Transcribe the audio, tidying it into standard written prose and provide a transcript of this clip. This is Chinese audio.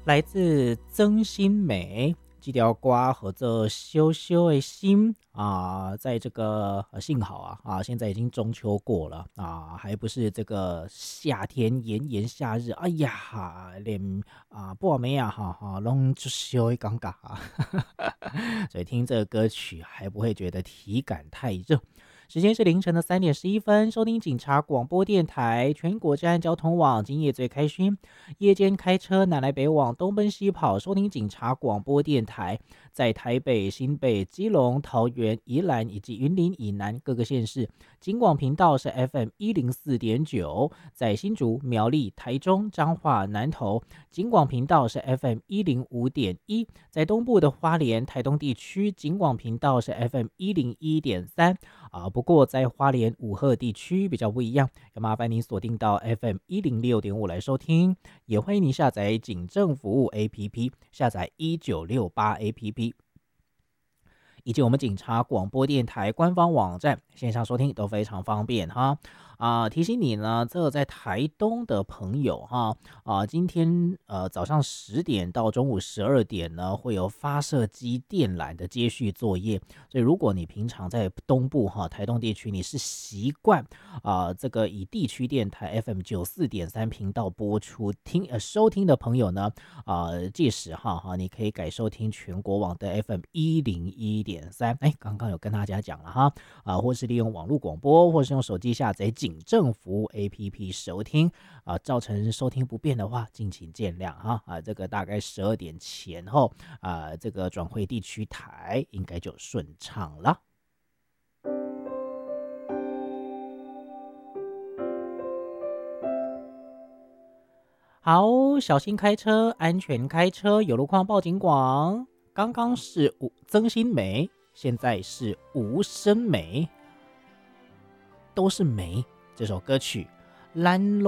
来自曾心美这条歌和这羞羞的心在这个幸好现在已经中秋过了还不是这个夏天炎炎夏日，哎呀，连半暝拢就羞一尴尬所以听这个歌曲还不会觉得体感太热。时间是凌晨的3:11，收听警察广播电台，全国治安交通网，今夜最开心。夜间开车南来北往，东奔西跑，收听警察广播电台，在台北、新北、基隆、桃园、宜兰以及云林以南各个县市，警广频道是 FM104.9，在新竹、苗栗、台中、彰化、南投，警广频道是 FM105.1，在东部的花莲、台东地区，警广频道是 FM101.3。不过在花莲五鹤地区比较不一样，要麻烦您锁定到 FM106.5来收听，也欢迎您下载警政服务 APP， 下载1968 APP， 以及我们警察广播电台官方网站，线上收听都非常方便哈。提醒你呢，这在台东的朋友今天早上10点到中午12点呢，会有发射机电缆的接续作业。所以如果你平常在东部台东地区，你是习惯这个以地区电台 FM94.3 频道播出收听的朋友呢，届时你可以改收听全国网的 FM101.3。刚刚有跟大家讲了或是利用网络广播，或是用手机下载警政服务 APP 收听造成收听不便的话，敬请见谅这个大概12点前后这个转回地区台应该就顺畅了。好，小心开车，安全开车，有路况报警广。刚刚是曾心梅，现在是吴声梅，都是梅。这首歌曲《蓝